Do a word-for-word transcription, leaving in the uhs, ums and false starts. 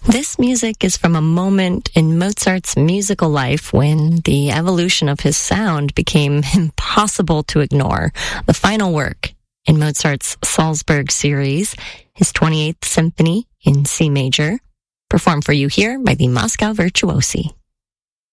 This music is from a moment in Mozart's musical life when the evolution of his sound became impossible to ignore. The final work in Mozart's Salzburg series, his twenty-eighth Symphony in C major, performed for you here by the Moscow Virtuosi.